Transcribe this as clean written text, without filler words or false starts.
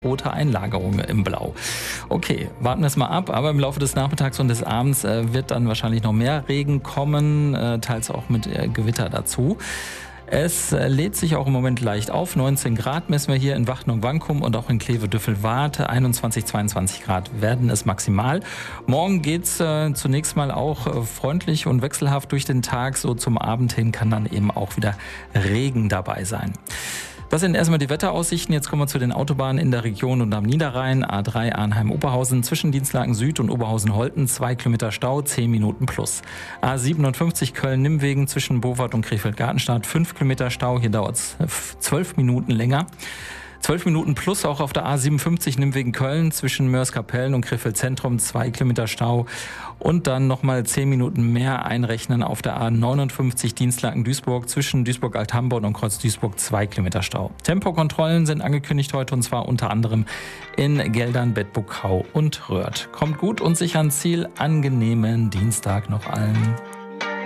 rote Einlagerung im Blau. Okay, warten wir es mal ab, aber im Laufe des Nachmittags und des Abends wird dann wahrscheinlich noch mehr Regen kommen, teils auch mit Gewitter dazu. Es lädt sich auch im Moment leicht auf. 19 Grad messen wir hier in Wachten-Wankum und auch in Kleve-Düffel-Warth. 21, 22 Grad werden es maximal. Morgen geht's zunächst mal auch freundlich und wechselhaft durch den Tag. So zum Abend hin kann dann eben auch wieder Regen dabei sein. Das sind erstmal die Wetteraussichten. Jetzt kommen wir zu den Autobahnen in der Region und am Niederrhein. A3 Arnheim-Oberhausen zwischen Dienstlaken Süd und Oberhausen-Holten 2 Kilometer Stau, 10 Minuten plus. A57 Köln-Nimmwegen zwischen Bovard und Krefeld-Gartenstadt 5 Kilometer Stau. Hier dauert es 12 Minuten länger. 12 Minuten plus auch auf der A57 Nimmwegen Köln zwischen Mörs-Kapellen und Krefeld Zentrum 2 Kilometer Stau und dann nochmal 10 Minuten mehr einrechnen auf der A59 Dienstlaken-Duisburg zwischen Duisburg-Althamborn und Kreuz Duisburg 2 Kilometer Stau. Tempokontrollen sind angekündigt heute und zwar unter anderem in Geldern, Bedburg, Hau und Röhrt. Kommt gut und sicher ans Ziel. Angenehmen Dienstag noch allen.